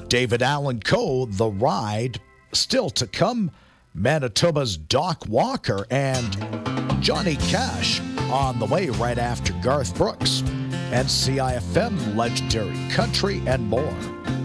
David Allan Coe, The Ride. Still to come, Manitoba's Doc Walker and Johnny Cash on the way right after Garth Brooks and CIFM Legendary Country and more.